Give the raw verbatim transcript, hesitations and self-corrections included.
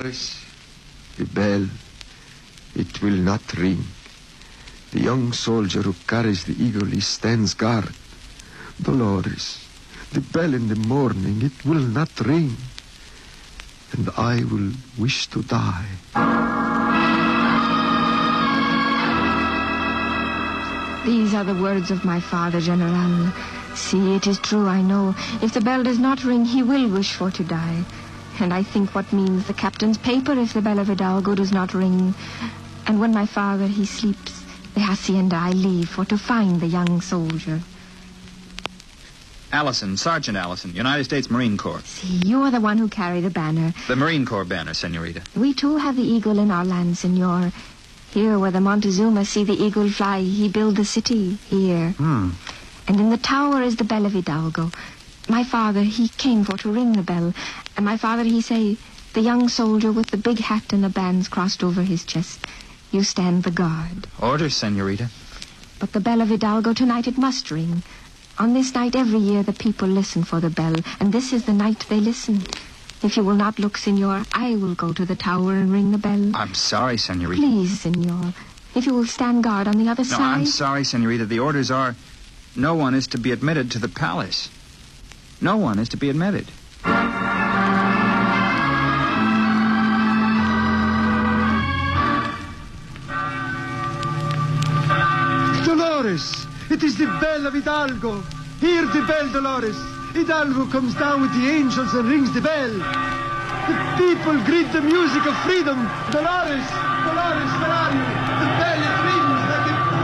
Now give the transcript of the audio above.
Dolores, the bell, it will not ring. The young soldier who carries the eagle, he stands guard. Dolores, the bell in the morning, it will not ring. And I will wish to die. These are the words of my father, General. See, it is true, I know. If the bell does not ring, he will wish for to die. And I think what means the captain's paper if the bell of Hidalgo does not ring. And when my father, he sleeps, the hacienda I leave for to find the young soldier. Allison, Sergeant Allison, United States Marine Corps. See, you are the one who carry the banner. The Marine Corps banner, Senorita. We too have the eagle in our land, senor. Here where the Montezuma see the eagle fly, he build the city here. Hmm. And in the tower is the bell of Hidalgo. My father, he came for to ring the bell. And my father, he say, the young soldier with the big hat and the bands crossed over his chest, you stand the guard. Orders, Senorita. But the bell of Hidalgo tonight it must ring. On this night every year the people listen for the bell, and this is the night they listen. If you will not look, senor, I will go to the tower and ring the bell. I'm sorry, Senorita. Please, senor. If you will stand guard on the other no, side. No, I'm sorry, Senorita. The orders are no one is to be admitted to the palace. No one is to be admitted. Dolores! It is the bell of Hidalgo. Hear the bell, Dolores. Hidalgo comes down with the angels and rings the bell. The people greet the music of freedom. Dolores! Dolores, where are you? The bell